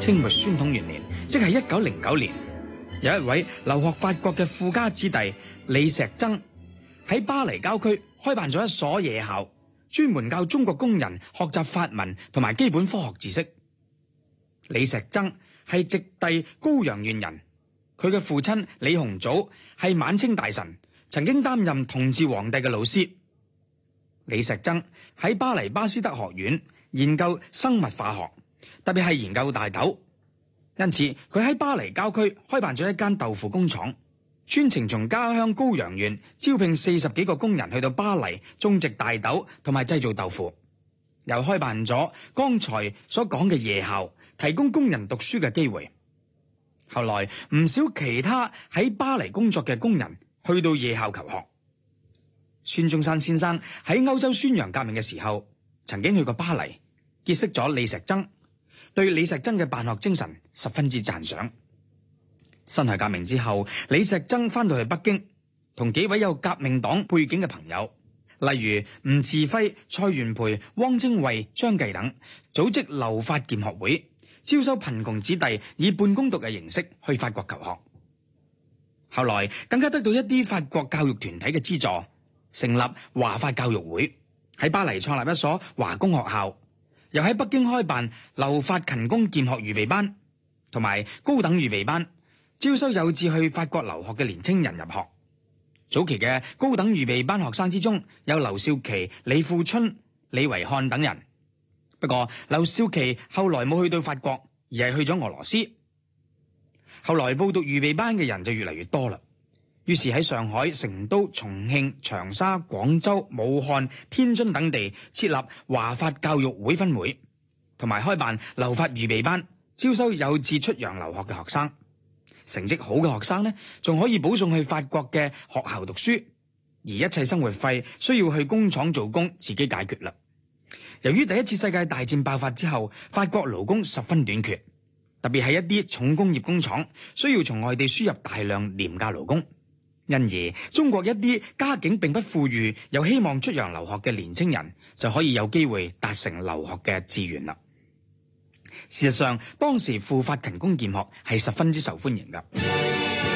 清末宣統元年，即係1909年，有一位留學法國嘅富家子弟李石曾喺巴黎郊區開辦咗一所夜校，專門教中國工人學習法文同埋基本科學知識。李石曾係直隸高陽縣人，佢嘅父親李鴻祖係晚清大臣，曾經擔任同治皇帝嘅老師。李石曾喺巴黎巴斯德學院研究生物化學，特別係研究大豆，因此佢喺巴黎郊區開辦咗一間豆腐工廠，專程從家鄉高陽縣招聘40幾個工人去到巴黎種植大豆同埋製造豆腐，又開辦咗剛才所講嘅夜校，提供工人讀書嘅機會。後來唔少其他喺巴黎工作嘅工人去到夜校求學。孫中山先生喺歐洲宣揚革命嘅時候，曾經去過巴黎，結識咗李石曾，對李石曾嘅辦學精神十分之讚賞。辛亥革命之後，李石曾翻到去北京，同幾位有革命黨背景嘅朋友，例如吳稚暉、蔡元培、汪精衛、張繼等，組織留法儉學會，招收貧窮子弟以半工讀嘅形式去法國求學。後來更加得到一啲法國教育團體嘅資助，成立華法教育會，喺巴黎創立一所華工學校，又喺北京開辦留法勤工儉學預備班同埋高等預備班，招收有志去法國留學嘅年青人入學。早期嘅高等預備班學生之中，有劉少奇、李富春、李維漢等人。不過劉少奇後來冇去到法國，而係去咗俄羅斯。後來報讀預備班嘅人就越嚟越多啦，於是喺上海、成都、重慶、長沙、廣州、武漢、天津等地設立華法教育會分會，同埋開辦留法預備班，招收有志出洋留學嘅學生。成績好嘅學生呢，仲可以保送去法國嘅學校讀書，而一切生活費需要去工廠做工自己解決啦。由於第一次世界大戰爆發之後，法國勞工十分短缺，特別係一啲重工業工廠需要從外地輸入大量廉價勞工，因而中國一啲家境並不富裕又希望出洋留學嘅年青人就可以有機會達成留學嘅志願啦。事實上，當時赴法勤工儉學係十分之受歡迎㗎。